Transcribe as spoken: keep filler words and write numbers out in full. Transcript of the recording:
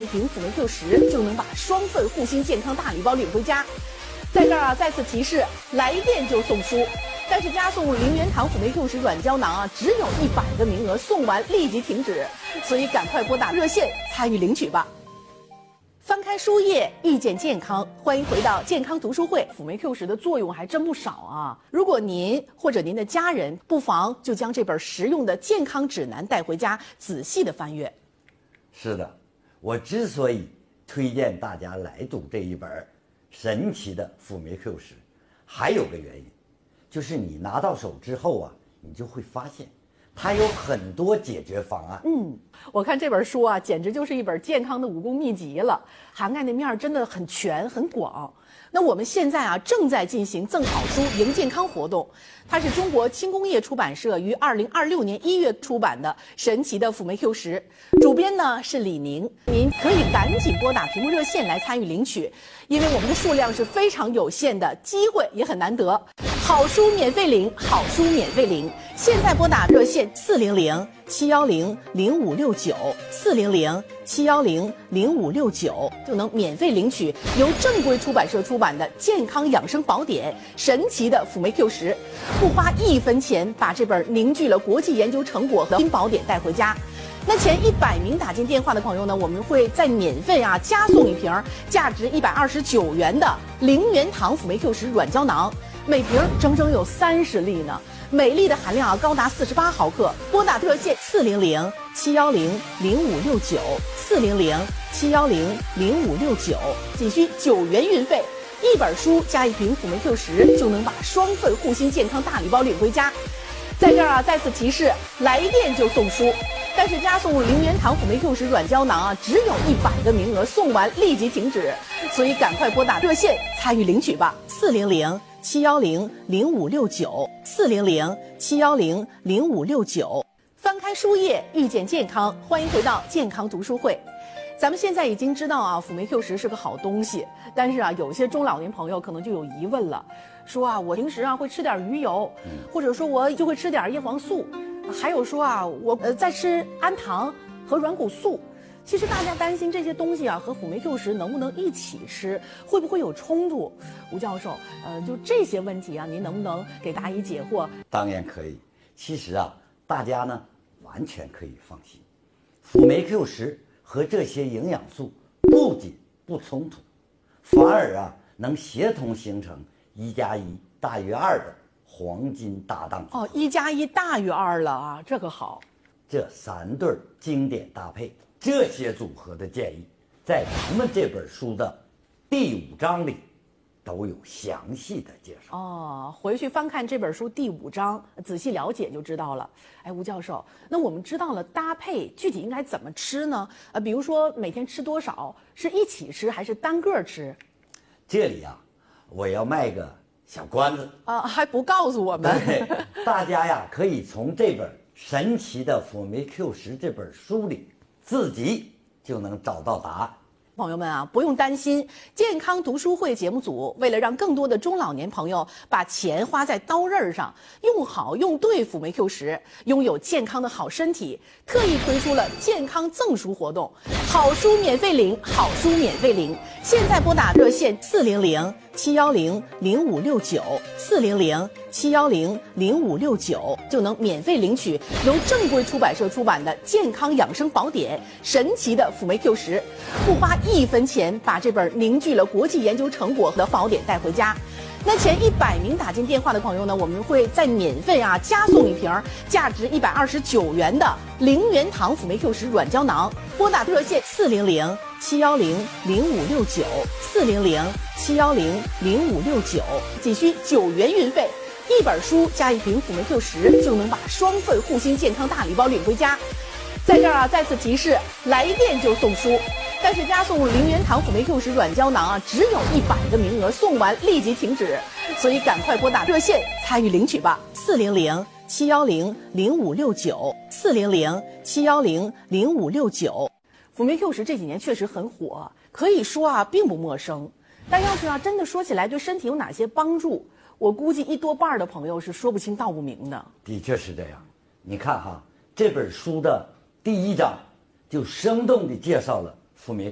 瓶辅酶 Q 十，就能把双份护心健康大礼包领回家。在这儿啊，再次提示，来电就送书。但是加送零元堂辅酶 Q 十软胶囊啊，只有一百个名额，送完立即停止，所以赶快拨打热线参与领取吧。翻开书页，遇见健康，欢迎回到健康读书会。辅酶 Q 十的作用还真不少啊！如果您或者您的家人，不妨就将这本实用的健康指南带回家，仔细的翻阅。 是的，我之所以推荐大家来读这一本神奇的辅酶 Q 十，还有个原因，就是你拿到手之后啊，你就会发现它有很多解决方案。 嗯，我看这本书啊，简直就是一本健康的武功秘籍了，涵盖的面真的很全很广。那我们现在啊，正在进行赠好书赢健康活动，它是中国轻工业出版社于二零二六年一月出版的神奇的辅酶 Q 十，主编呢是李宁，您可以赶紧拨打屏幕热线来参与领取，因为我们的数量是非常有限的，机会也很难得。好书免费领，好书免费领！现在拨打热线四零零七幺零零五六九四零零七幺零零五六九，就能免费领取由正规出版社出版的健康养生宝典《神奇的辅酶 Q 十》，不花一分钱，把这本凝聚了国际研究成果的新宝典带回家。那前一百名打进电话的朋友呢，我们会再免费啊加送一瓶价值一百二十九元的零元堂辅酶 Q 十软胶囊。每瓶整整有三十粒呢，每粒的含量啊高达四十八毫克。拨打热线四零零七幺零零五六九四零零七幺零零五六九，仅需九元运费，一本书加一瓶辅酶 Q 十，就能把双份护心健康大礼包领回家。在这儿啊，再次提示，来电就送书。但是加送零元堂辅酶 Q 十软胶囊啊，只有一百个名额，送完立即停止，所以赶快拨打热线参与领取吧。四零零七幺零零五六九四零零七幺零零五六九。翻开书页，遇见健康，欢迎回到健康读书会。咱们现在已经知道啊，辅酶 Q 十是个好东西，但是啊，有些中老年朋友可能就有疑问了，说啊，我平时啊会吃点鱼油，或者说我就会吃点叶黄素，还有说啊，我呃在吃氨糖和软骨素。其实大家担心这些东西啊和辅酶 Q 十能不能一起吃，会不会有冲突？吴教授，呃，就这些问题啊，您能不能给答疑解惑？ 当然可以。其实啊，大家呢完全可以放心，辅酶 Q 十和这些营养素不仅不冲突，反而啊能协同形成一加一大于二的黄金搭档组合。 哦，一加一大于二了啊，这个好。 这三对经典搭配，这些组合的建议，在咱们这本书的第五章里都有详细的介绍。 哦，回去翻看这本书第五章，仔细了解就知道了。哎，吴教授，那我们知道了搭配，具体应该怎么吃呢？呃，比如说每天吃多少，是一起吃还是单个吃？ 这里啊，我要卖个小关子啊，还不告诉我们？ 对，大家呀可以从这本神奇的辅酶 Q 十这本书里自己就能找到答案。 朋友们啊，不用担心，健康读书会节目组为了让更多的中老年朋友把钱花在刀刃上，用好用对辅酶 Q 十，拥有健康的好身体，特意推出了健康赠书活动，好书免费领，好书免费领！现在拨打热线四零零七幺零零五六九四零零七幺零零五六九，就能免费领取由正规出版社出版的健康养生宝典《神奇的辅酶 Q 十》，不花一分钱，把这本凝聚了国际研究成果的宝典带回家。那前一百名打进电话的朋友呢，我们会再免费啊加送一瓶价值一百二十九元的零元堂辅酶 Q 十软胶囊。拨打热线四零零七幺零零五六九四零零七幺零零五六九，仅需九元运费，一本书加一瓶辅酶 Q 十，就能把双份护心健康大礼包领回家。在这儿啊，再次提示，来电就送书。但是加送零元堂辅酶 Q 十软胶囊啊，只有一百个名额，送完立即停止，所以赶快拨打热线参与领取吧。四零零七幺零零五六九四零零七幺零零五六九。辅酶 Q 十这几年确实很火，可以说啊并不陌生。但要是啊真的说起来对身体有哪些帮助，我估计一多半的朋友是说不清道不明的。 的确是这样。你看哈，这本书的第一章就生动地介绍了辅酶